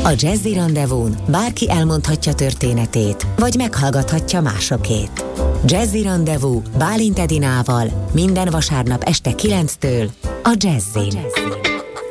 A Jazzy Rendezvún bárki elmondhatja történetét, vagy meghallgathatja másokét. Jazzy Rendezvú Bálint Edinával minden vasárnap este 9-től a Jazzin.